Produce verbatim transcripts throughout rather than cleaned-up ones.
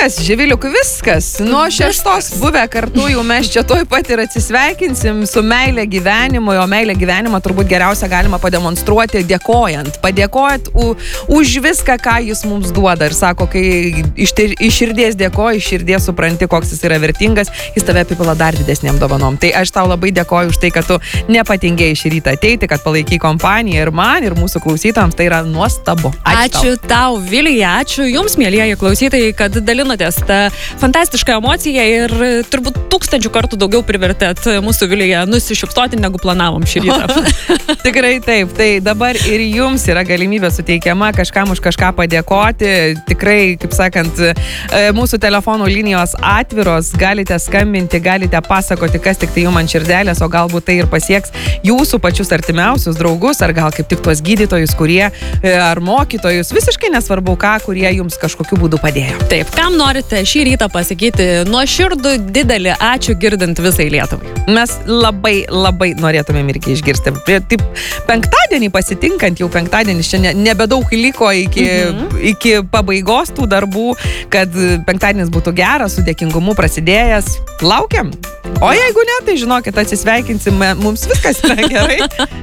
Viskas, Živiliuk, viskas. Nuo šeštos buvę kartu jau mes čia toj pat ir atsisveikinsim su meilė gyvenimo, o meilė gyvenimą turbūt geriausia galima pademonstruoti dėkojant. Padėkojant u, už viską, ką jis mums duoda. Ir sako, kai iš, iš širdies dėkoji, iš širdies supranti, koks jis yra vertingas, jis tave apipila dar didesniam dovanom. Tai aš tau labai dėkoju už tai, kad tu nepatingėjai šį rytą ateiti, kad palaikai kompaniją ir man, ir mūsų klausytojams. Tai yra nuostabu. Ačiū, ačiū tau, tau Vilija, ačiū jums, mielieji klausytojai, kad dalinotės tą fantastišką emociją ir turbūt tūkstančių kartų daugiau privertėt mūsų Viliją nusišypsoti, negu planavom šį rytą. Tikrai taip. Tai dabar ir jums yra galimybė suteikiama kažkam už kažką padėkoti. Tikrai, kaip sakant, mūsų telefonų linijos atviros, galite skambinti, galite pasakoti, kas tik tai jums ant širdelės, o galbūt tai ir pasieks jūsų pačius artimiausius draugus, ar gal kaip tik tuos gydytojus, kurie, ar mokytojus, visiškai nesvarbu ką, kurie jums kažkokiu būdu padėjo. Taip, kam norite šį rytą pasakyti nuoširdų didelį ačiū girdint visai Lietuvai. Mes labai, labai norėtumėm irgi išgirsti. Taip, penktadienį pasitinkant, jau penktadienis čia ne, nebedaug liko iki, mhm. iki pabaigos tų darbų, kad penktadienis būtų geras, su dėkingumu prasidėjęs. Laukiam. O jeigu ne, tai žinokit, atsisveikinsim, mums viskas yra gerai.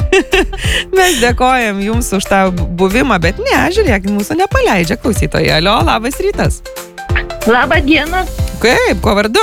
Mes dėkojam jums už tą buvimą, bet ne, žiūrėk, mūsų nepaleidžia klausytojai. Alio, labas rytas. Labą dieną. Kaip, ko vardu?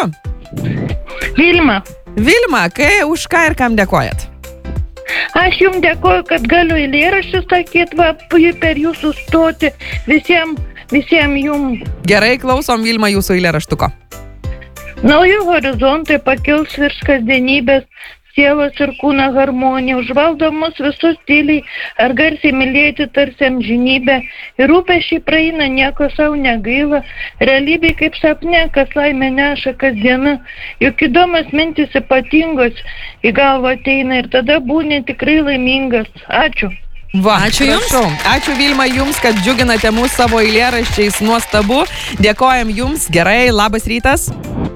Vilma. Vilma, kai, už ką ir kam dėkojat? Aš jums dėkoju, kad galiu eilėraščius sakyti, va, per jūsų stoti visiems, visiems jums. Gerai, klausom, Vilma, jūsų eilėraštuko. Nauji horizontai pakils virš kasdienybės, sielos ir kūno harmonija, užvaldo mus visus tyliai, ar garsiai mylėti tarsi amžinybę. Ir rūpesčiai praeina, nieko savo negaila, realybė kaip sapne, kas laimė neša kasdiena. Juk įdomas mintis ypatingos į galvą ateina ir tada būni tikrai laimingas. Ačiū. Va, ačiū jums. Prašau. Ačiū Vilma jums, kad džiuginate mūsų savo eilėraščiais, nuostabu. Dėkojam jums, gerai, labas rytas.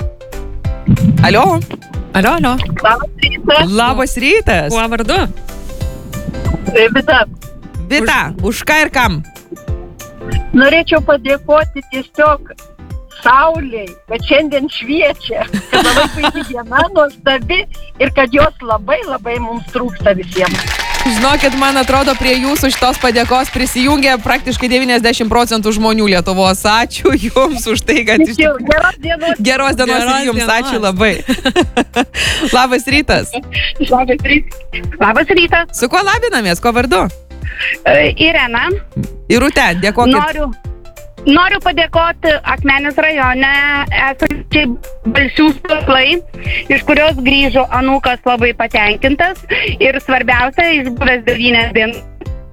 Alio. Alio, alio. Labas rytas. Labas rytas. Kuo vardu? Vita. Vita, už, už ką ir kam? Norėčiau padėkoti tiesiog saulei, kad šiandien šviečia, kad labai puikiai diena, nuostabi ir kad jos labai labai mums trūksta visiems. Žinokit, man atrodo, prie jūsų šitos padėkos prisijungia praktiškai devyniasdešimt procentų žmonių Lietuvos. Ačiū jums už tai, kad... Iš... Geros dienos. Geros dienos Geros ir jums. dienos. Ačiū labai. Labas rytas. Labas rytas. Labas rytas. Su kuo labinamės? Kuo vardu? Irena. Irute, dėkokit. Noriu, noriu padėkoti Akmenės rajone esančiai Balsių stoklai, iš kurios grįžo anūkas labai patenkintas ir svarbiausia, išbuvęs devynias dienas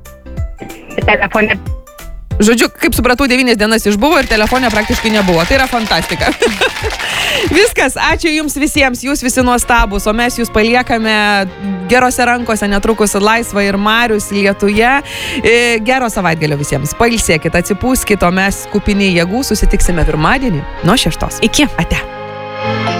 telefone. Žodžiu, kaip supratau, devynias dienas išbuvo ir telefone praktiškai nebuvo. Tai yra fantastika. Viskas, ačiū jums visiems, jūs visi nuostabus, o mes jūs paliekame gerose rankose, netrukus Laisva ir Marius Lietuje. Gero savaitgalio visiems. Pailsėkit, atsipūskit, o mes kupini jėgų susitiksime pirmadienį nuo šeštos. Iki. Ate.